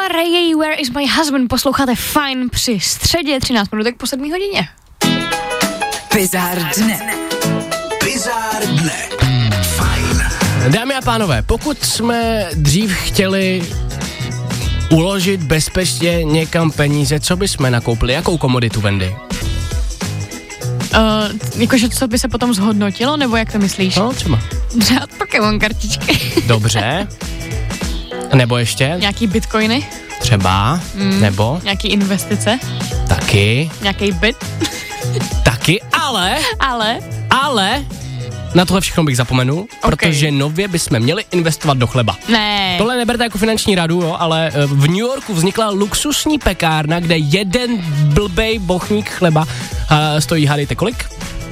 Rayey, Where is my husband? Posloucháte Fajn při středě 13 minutek po 7 hodině. Bizár dne. Bizár dne. Fajn. Dámy a pánové, pokud jsme dřív chtěli uložit bezpečně někam peníze, co bychom nakoupili? Jakou komoditu, Wendy? Jakože co by se potom zhodnotilo, nebo jak to myslíš? No, třeba. Třeba Pokémon kartičky. Dobře. Nebo ještě? Nějaký bitcoiny? Třeba. Nebo? Nějaký investice? Taky. Nějaký byt? Taky, ale na tohle všechno bych zapomenul, protože nově bychom měli investovat do chleba. Ne. Tohle neberte jako finanční radu, jo, ale v New Yorku vznikla luxusní pekárna, kde jeden blbej bochník chleba stojí, hádejte kolik?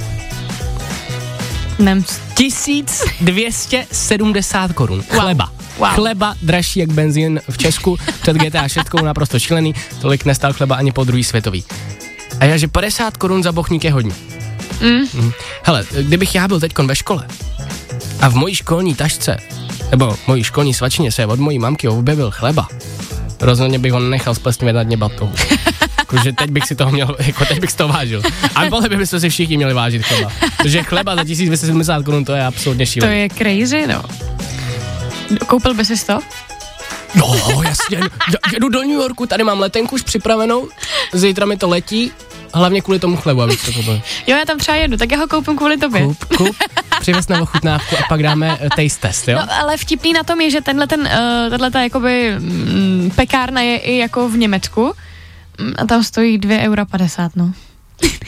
1270 korun. Wow. Chleba. Wow. Chleba dražší jak benzín v Česku, před GTA 6, naprosto šílený, tolik nestál chleba ani po druhý světový. A já, že 50 korun za bochník je hodně. Hele, kdybych já byl teďkon ve škole a v mojí školní tašce, nebo mojí školní svačině se od mojí mamky objevil chleba, rozhodně bych ho nechal splesnivět na dně batohu. Jakože teď bych si toho měl, jako teď bych si to vážil. A podle by se si všichni měli vážit chleba. Protože chleba za 1270 korun, to je absolutně šílené. To je crazy, no. Koupil bys si to? No, jasně, jedu do New Yorku, tady mám letenku už připravenou, zítra mi to letí, hlavně kvůli tomu chlebu, abych to koupil. Jo, já tam třeba jedu, tak já ho koupím kvůli tobě. Kup, přivez na ochutnávku a pak dáme taste test, jo? No, ale vtipný na tom je, že tato jakoby pekárna je i jako v Německu a tam stojí 2,50 €, no.